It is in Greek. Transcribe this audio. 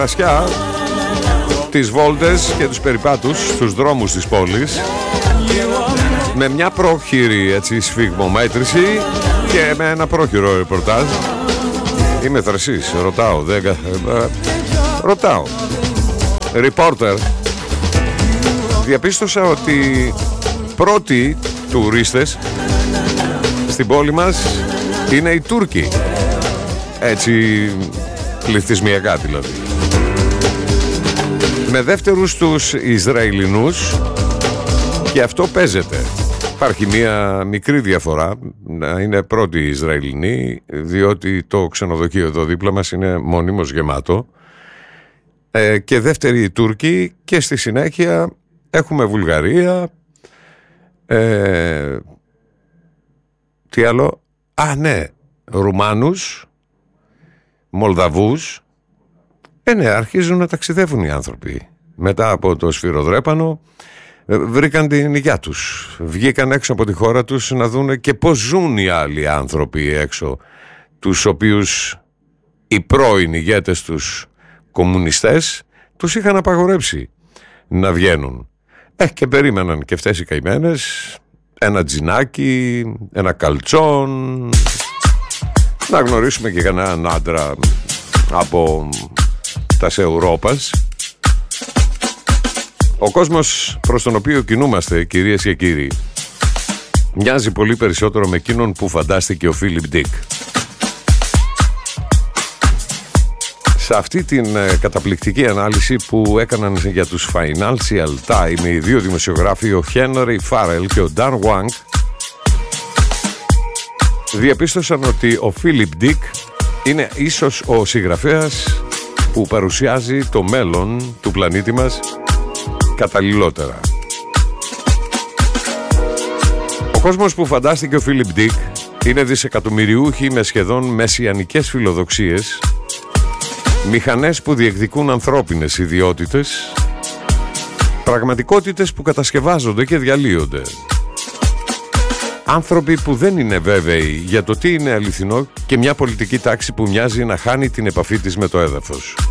Ασιά, τις βόλτες και τους περιπάτους στους δρόμους της πόλης με μια πρόχειρη έτσι σφιγμομέτρηση και με ένα πρόχειρο ρεπορτάζ. Είμαι θρασής, ρωτάω reporter. Διαπίστωσα ότι πρώτοι τουρίστες στην πόλη μας είναι οι Τούρκοι, έτσι πληθυσμιακά δηλαδή, με δεύτερους τους Ισραηλινούς, και αυτό παίζεται. Υπάρχει μια μικρή διαφορά, να είναι πρώτοι οι Ισραηλινοί, διότι το ξενοδοχείο εδώ δίπλα μας είναι μονίμως γεμάτο, και δεύτεροι οι Τούρκοι, και στη συνέχεια έχουμε Βουλγαρία, τι άλλο, ναι, Ρουμάνους, Μολδαβούς. Ναι, αρχίζουν να ταξιδεύουν οι άνθρωποι. Μετά από το σφυροδρέπανο βρήκαν την υγειά τους. Βγήκαν έξω από τη χώρα τους να δούνε και πώς ζουν οι άλλοι άνθρωποι έξω, τους οποίους οι πρώην ηγέτες τους κομμουνιστές τους είχαν απαγορέψει να βγαίνουν. Και περίμεναν και αυτές οι καημένες ένα τζινάκι, ένα καλτσόν, να γνωρίσουμε και κανέναν άντρα από τας Ευρώπας. Ο κόσμος προς τον οποίο κινούμαστε, κυρίες και κύριοι, μοιάζει πολύ περισσότερο με εκείνον που φαντάστηκε ο Φίλιπ Ντικ. Σε αυτή την καταπληκτική ανάλυση που έκαναν για τους Financial Times οι δύο δημοσιογράφοι, ο Henry Farrell και ο Dan Wang, διαπίστωσαν ότι ο Φίλιπ Ντικ είναι ίσως ο συγγραφέας που παρουσιάζει το μέλλον του πλανήτη μας καταλληλότερα. Ο κόσμος που φαντάστηκε ο Φίλιπ Ντικ είναι δισεκατομμυριούχοι με σχεδόν μεσιανικές φιλοδοξίες, μηχανές που διεκδικούν ανθρώπινες ιδιότητες, πραγματικότητες που κατασκευάζονται και διαλύονται. Άνθρωποι που δεν είναι βέβαιοι για το τι είναι αληθινό και μια πολιτική τάξη που μοιάζει να χάνει την επαφή της με το έδαφος.